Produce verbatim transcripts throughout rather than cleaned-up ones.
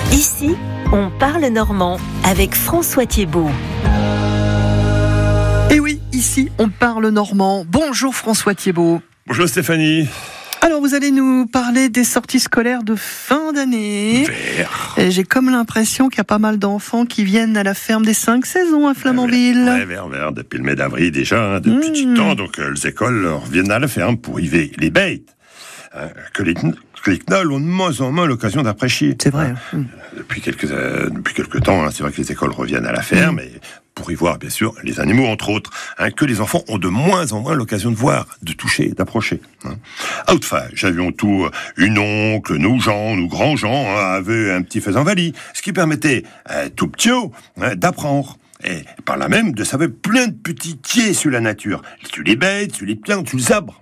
Ici, on parle normand avec François Thiébaut. Et oui, ici, on parle normand. Bonjour François Thiébaut. Bonjour Stéphanie. Alors, vous allez nous parler des sorties scolaires de fin d'année. Vert. Et j'ai comme l'impression qu'il y a pas mal d'enfants qui viennent à la ferme des cinq saisons à Flamanville. Ouais, vert, vert, depuis le mai d'avril déjà, hein, depuis Mmh. petit temps. Donc euh, les écoles reviennent à la ferme pour y veiller les bêtes. Hein, que les que les knolls ont de moins en moins l'occasion d'apprécier. C'est vrai. Hein. Depuis quelques euh, depuis quelques temps, hein, c'est vrai que les écoles reviennent à la ferme Mmh. et pour y voir bien sûr les animaux entre autres, hein, que les enfants ont de moins en moins l'occasion de voir, de toucher, d'approcher. Hein. Autrefois, j'avions tout une oncle, nous Jean, nous grands gens, hein, avaient un petit faisan-valis, ce qui permettait à tout petit hein, d'apprendre. Et par là même de savoir plein de petits tiers sur la nature, sur les bêtes, sur les plantes, sur les arbres.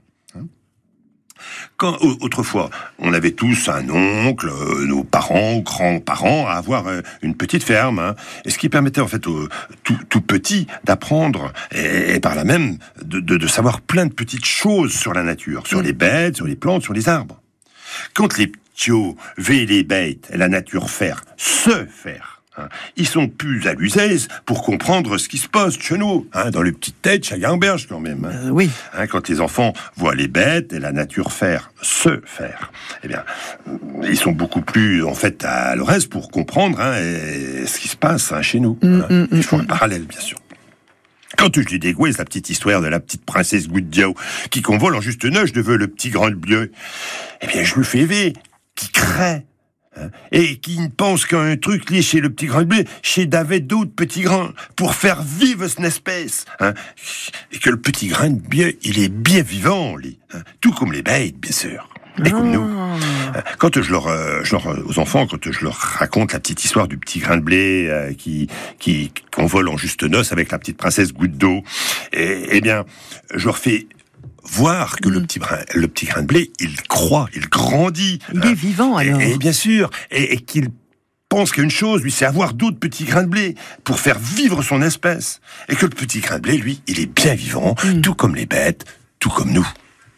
Quand autrefois, on avait tous un oncle, euh, nos parents, grands-parents, à avoir euh, une petite ferme, hein, et ce qui permettait en fait aux tout, tout petits d'apprendre et, et par là même de, de, de savoir plein de petites choses sur la nature, sur les bêtes, sur les plantes, sur les arbres. Quand les petits veillent les bêtes et la nature faire, se faire. Hein, ils sont plus à l'usaise pour comprendre ce qui se passe chez nous, hein, dans les petites têtes, chaque gamberge quand même. Hein. Euh, oui. Hein, quand les enfants voient les bêtes et la nature faire, se faire, eh bien, ils sont beaucoup plus en fait à leur aise pour comprendre hein, et, ce qui se passe hein, chez nous. Mmh, hein. mmh, Ils font mmh. un parallèle, bien sûr. Quand je dis dégoûté, c'est la petite histoire de la petite princesse Goudiao qui convole en juste neige devant le petit grand bleu. Eh bien, je le fais ver, qui crée. Hein, et qui ne pense qu'à un truc lié chez le petit grain de blé, chez David d'autres petits grains, pour faire vivre cette espèce. Hein, et que le petit grain de blé, il est bien vivant, lui, hein, tout comme les bêtes, bien sûr. Et comme nous. Hein, quand je leur, euh, je leur, aux enfants, quand je leur raconte la petite histoire du petit grain de blé euh, qui, qui convole en juste noces avec la petite princesse Goutte d'eau, et, eh bien, je leur fais voir que mmh. le petit brin, le petit grain de blé, il croît, il grandit. Il hein, est vivant, alors. Et, et bien sûr, et, et qu'il pense qu'une chose, lui, c'est avoir d'autres petits grains de blé pour faire vivre son espèce. Et que le petit grain de blé, lui, il est bien vivant, mmh. tout comme les bêtes, tout comme nous.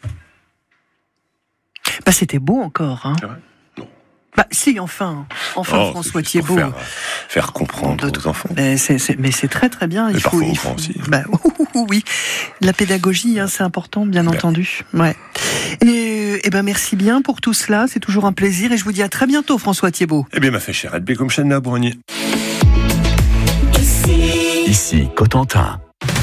Bah, c'était beau encore, hein. C'est vrai ? Non. Bah, si, enfin, enfin, oh, François c'est juste Thiébaut. pour Faire, faire comprendre aux enfants. Mais c'est, c'est, mais c'est très très bien. Mais il parfois faut, aux il grands faut, aussi. Bah, oui, la pédagogie, hein, c'est important, bien Ben. entendu. Ouais. Et, et ben merci bien pour tout cela. C'est toujours un plaisir et je vous dis à très bientôt, François Thiébaut. Eh bien, ma fait chère, elle comme chaîne à Brognier. Ici, Cotentin.